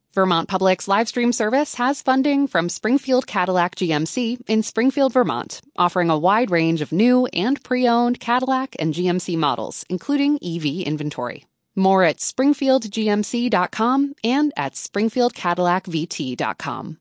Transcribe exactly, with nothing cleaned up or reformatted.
Vermont Public's live stream service has funding from Springfield Cadillac G M C in Springfield, Vermont, offering a wide range of new and pre-owned Cadillac and G M C models, including E V inventory. More at springfield g m c dot com and at springfield cadillac v t dot com.